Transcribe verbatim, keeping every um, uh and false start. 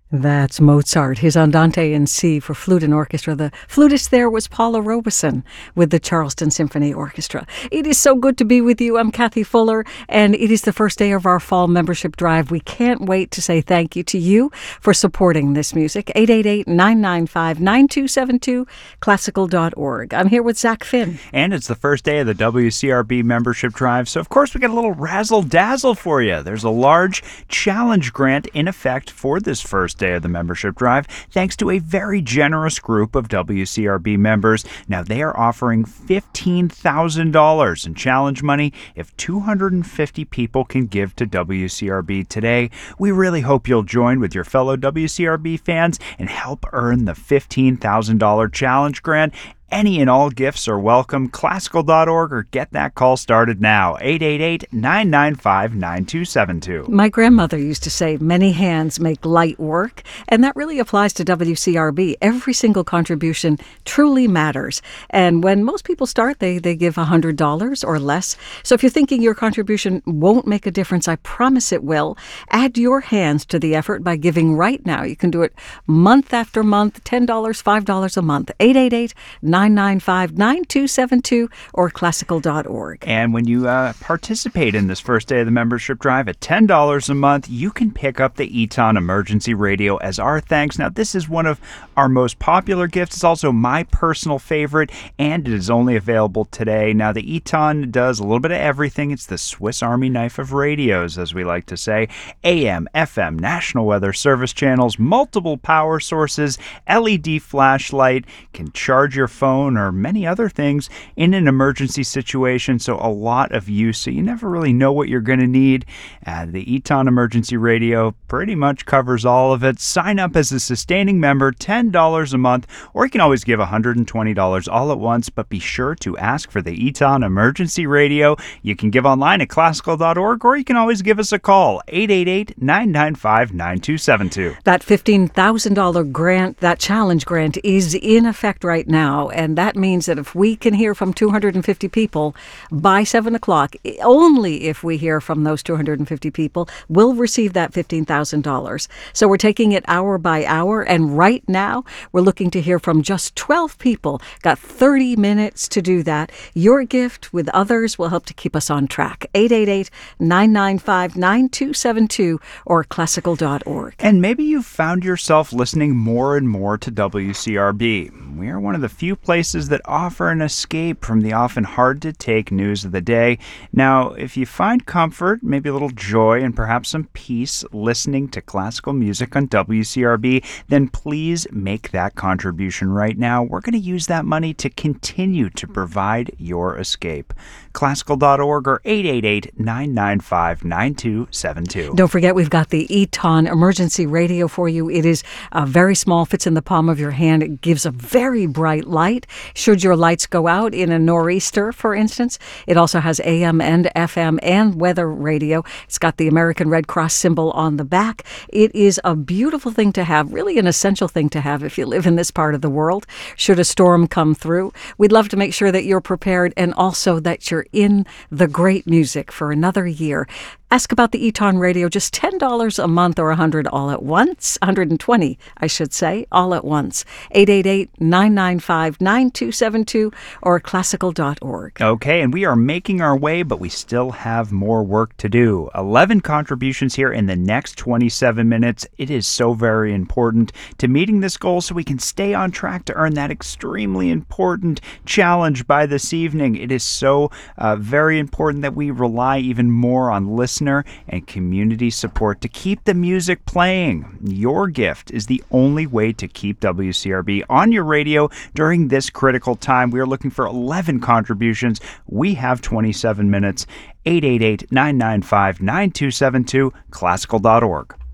That's Mozart, his Andante in C for flute and orchestra. The flutist there was Paula Robeson with the Charleston Symphony Orchestra. It is so good to be with you. I'm Kathy Fuller, and it is the first day of our fall membership drive. We can't wait to say thank you to you for supporting this music. eight eight eight, nine nine five, nine two seven two, classical dot org. I'm here with Zach Finn. And it's the first day of the W C R B membership drive, so of course we got a little razzle-dazzle for you. There's a large challenge grant in effect for this first day of the membership drive, thanks to a very generous group of W C R B members. Now, they are offering fifteen thousand dollars in challenge money if two hundred fifty people can give to W C R B today. We really hope you'll join with your fellow W C R B fans and help earn the fifteen thousand dollars challenge grant. Any and all gifts are welcome. classical dot org, or get that call started now. eight eight eight, nine nine five, nine two seven two. My grandmother used to say, many hands make light work, and that really applies to W C R B. Every single contribution truly matters. And when most people start, they, they give one hundred dollars or less. So if you're thinking your contribution won't make a difference, I promise it will. Add your hands to the effort by giving right now. You can do it month after month, ten dollars, five dollars a month. eight eight eight, nine nine five, nine two seven two or classical dot org. And when you uh, participate in this first day of the membership drive at ten dollars a month, you can pick up the Eton Emergency Radio as our thanks. Now, this is one of our most popular gifts. It's also my personal favorite, and it is only available today. Now, the Eton does a little bit of everything. It's the Swiss Army knife of radios, as we like to say. A M, F M, National Weather Service channels, multiple power sources, L E D flashlight, can charge your phone or many other things in an emergency situation, so a lot of use, so you never really know what you're going to need. Uh, the Eton Emergency Radio pretty much covers all of it. Sign up as a sustaining member, ten dollars a month, or you can always give one hundred twenty dollars all at once, but be sure to ask for the Eton Emergency Radio. You can give online at classical dot org, or you can always give us a call, eight eight eight, nine nine five, nine two seven two. That fifteen thousand dollars grant, that challenge grant, is in effect right now. And that means that if we can hear from two hundred fifty people by seven o'clock, only if we hear from those two hundred fifty people, we'll receive that fifteen thousand dollars. So we're taking it hour by hour. And right now, we're looking to hear from just twelve people. Got thirty minutes to do that. Your gift with others will help to keep us on track. eight eight eight, nine nine five, nine two seven two or classical dot org. And maybe you've found yourself listening more and more to W C R B. We are one of the few places that offer an escape from the often hard-to-take news of the day. Now, if you find comfort, maybe a little joy, and perhaps some peace listening to classical music on W C R B, then please make that contribution right now. We're going to use that money to continue to provide your escape. classical dot org or eight eight eight, nine nine five, nine two seven two. Don't forget, we've got the Eton Emergency Radio for you. It is uh, very small, fits in the palm of your hand. It gives a very bright light. Should your lights go out in a nor'easter, for instance, it also has A M and F M and weather radio. It's got the American Red Cross symbol on the back. It is a beautiful thing to have, really an essential thing to have if you live in this part of the world. Should a storm come through, we'd love to make sure that you're prepared and also that you're in the great music for another year. Ask about the Eton Radio, just ten dollars a month or one hundred dollars all at once. one hundred twenty dollars, I should say, all at once. eight eight eight, nine nine five, nine two seven two or classical dot org. Okay, and we are making our way, but we still have more work to do. eleven contributions here in the next twenty-seven minutes. It is so very important to meeting this goal so we can stay on track to earn that extremely important challenge by this evening. It is so uh, very important that we rely even more on listening and community support to keep the music playing. Your gift is the only way to keep W C R B on your radio during this critical time. We are looking for eleven contributions. We have twenty-seven minutes. eight eight eight, nine nine five, nine two seven two, classical dot org.